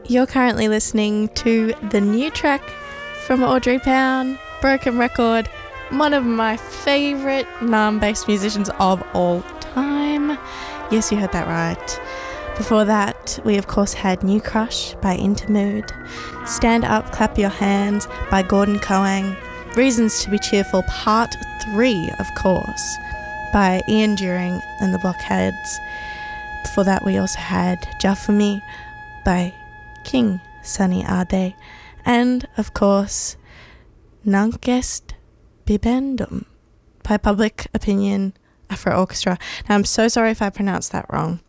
You're currently listening to the new track from Audrey Pound, Broken Record, one of my favourite Naarm-based musicians of all time. Yes, you heard that right. Before that, we of course had New Crush by Intermood, Stand Up, Clap Your Hands by Gordon Coang, Reasons to be Cheerful Part 3, of course, by Ian During and the Blockheads. Before that, we also had Jafumi by King Sunny Ade, and of course Nunc Est Bibendum by Public Opinion Afro Orchestra. Now I'm so sorry if I pronounced that wrong.